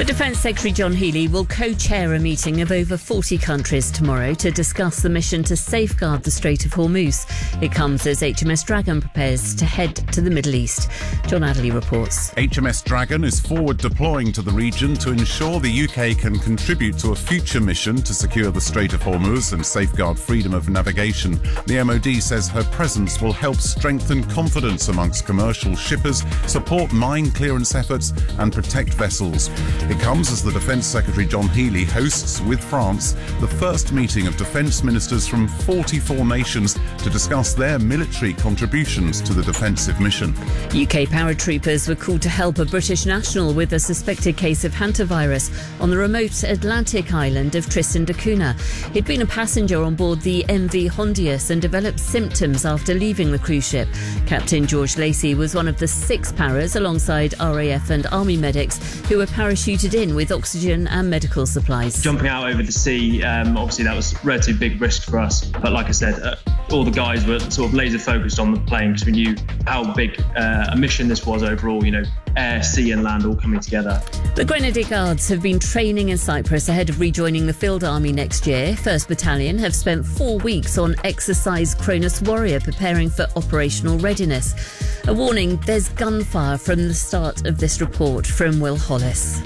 Defence Secretary John Healey will co-chair a meeting of over 40 countries tomorrow to discuss the mission to safeguard the Strait of Hormuz. It comes as HMS Dragon prepares to head to the Middle East. John Adderley reports. HMS Dragon is forward deploying to the region to ensure the UK can contribute to a future mission to secure the Strait of Hormuz and safeguard freedom of navigation. The MOD says her presence will help strengthen confidence amongst commercial shippers, support mine clearance efforts and protect vessels. It comes as the Defence Secretary John Healey hosts, with France, the first meeting of defence ministers from 44 nations to discuss their military contributions to the defensive mission. UK paratroopers were called to help a British national with a suspected case of hantavirus on the remote Atlantic island of Tristan da Cunha. He'd been a passenger on board the MV Hondius and developed symptoms after leaving the cruise ship. Captain George Lacey was one of the 6 paras alongside RAF and Army medics who were parachuted in with oxygen and medical supplies. Jumping out over the sea, obviously that was a relatively big risk for us. But like I said, all the guys were sort of laser focused on the plane because we knew how big a mission this was overall, air, sea and land all coming together. The Grenadier Guards have been training in Cyprus ahead of rejoining the Field Army next year. 1st Battalion have spent 4 weeks on Exercise Cronus Warrior preparing for operational readiness. A warning, there's gunfire from the start of this report from Will Hollis.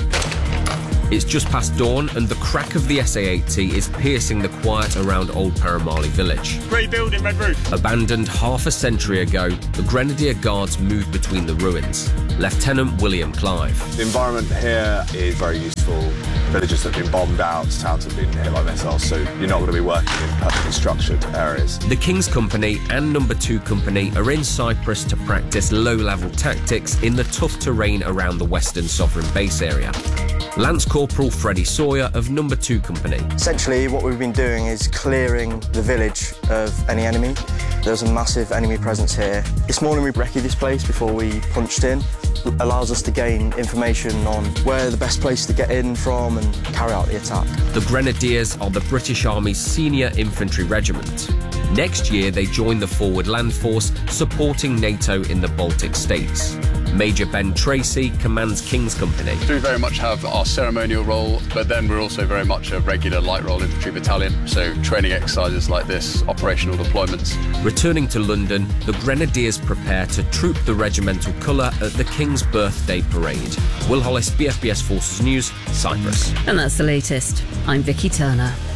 It's just past dawn and the crack of the SA-80 is piercing the quiet around Old Paramali village. Grey building, red roof. Abandoned half a century ago, the Grenadier Guards moved between the ruins. Lieutenant William Clive. The environment here is very useful. Villages have been bombed out, towns have been hit by missiles, so you're not going to be working in perfectly structured areas. The King's Company and No. 2 Company are in Cyprus to practice low-level tactics in the tough terrain around the Western Sovereign Base area. Lance Corporal Freddie Sawyer of No. 2 Company. Essentially, what we've been doing is clearing the village of any enemy. There's a massive enemy presence here. This morning we recce this place before we punched in. It allows us to gain information on where the best place to get in from and carry out the attack. The Grenadiers are the British Army's senior infantry regiment. Next year, they join the Forward Land Force, supporting NATO in the Baltic states. Major Ben Tracy commands King's Company. We very much have our ceremonial role, but then we're also very much a regular light role infantry battalion, so training exercises like this, operational deployments. Returning to London, the Grenadiers prepare to troop the regimental colour at the King's Birthday Parade. Will Hollis, BFBS Forces News, Cyprus. And that's the latest. I'm Vicky Turner.